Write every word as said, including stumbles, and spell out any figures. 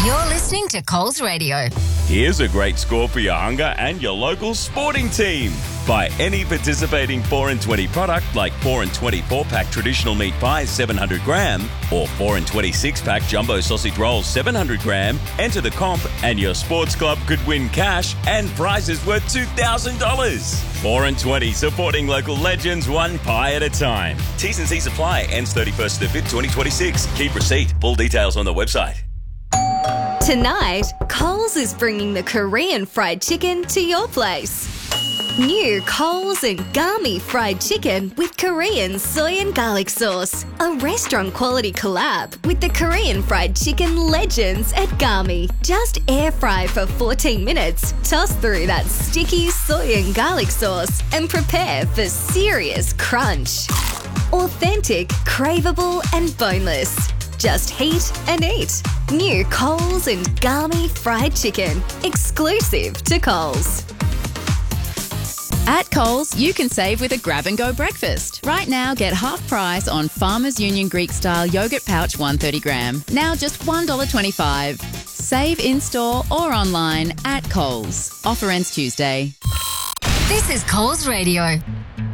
You're listening to Coles Radio. Here's a great score for your hunger and your local sporting team. Buy any participating four and twenty product like four and twenty-four pack traditional meat pies seven hundred gram or four and twenty-six pack jumbo sausage rolls seven hundred gram. Enter the comp and your sports club could win cash and prizes worth two thousand dollars. four and twenty, supporting local legends one pie at a time. T's and C's apply. Ends thirty-first of the fifth, twenty twenty-six. Keep receipt. Full details on the website. Tonight, Coles is bringing the Korean fried chicken to your place. New Coles and Gami fried chicken with Korean soy and garlic sauce. A restaurant quality collab with the Korean fried chicken legends at Gami. Just air fry for fourteen minutes, toss through that sticky soy and garlic sauce and prepare for serious crunch. Authentic, craveable and boneless. Just heat and eat. New Coles and Gami fried chicken. Exclusive to Coles. At Coles, you can save with a grab-and-go breakfast. Right now, get half price on Farmers Union Greek-style yogurt pouch one hundred thirty gram. Now just one dollar twenty-five. Save in-store or online at Coles. Offer ends Tuesday. This is Coles Radio.